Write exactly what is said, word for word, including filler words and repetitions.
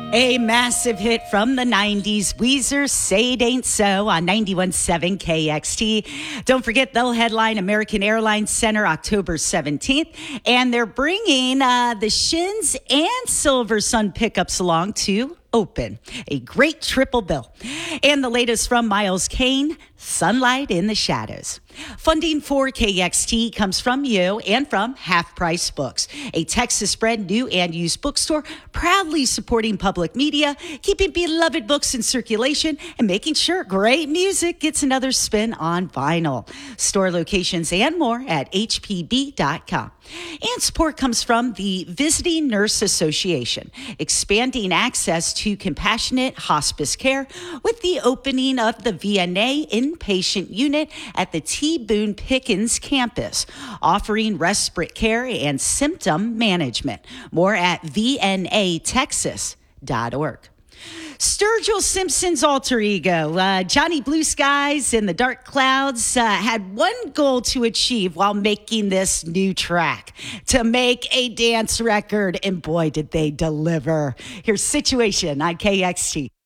A massive hit from the nineties, Weezer, Say It Ain't So on ninety-one point seven K X T. Don't forget, they'll headline American Airlines Center October seventeenth, and they're bringing uh, the Shins and Silver Sun pickups along to open. A great triple bill. And the latest from Miles Kane, Sunlight in the Shadows. Funding for K X T comes from you and from Half Price Books, a Texas-bred new and used bookstore proudly supporting public media, keeping beloved books in circulation, and making sure great music gets another spin on vinyl. Store locations and more at H P B dot com. And support comes from the Visiting Nurse Association, expanding access to compassionate hospice care with the opening of the V N A inpatient unit at the T. Boone Pickens campus, offering respite care and symptom management. More at V N A Texas dot org. Sturgill Simpson's alter ego, uh, Johnny Blue Skies and the Dark Clouds, uh, had one goal to achieve while making this new track, to make a dance record, and boy, did they deliver. Here's Situation on K X T.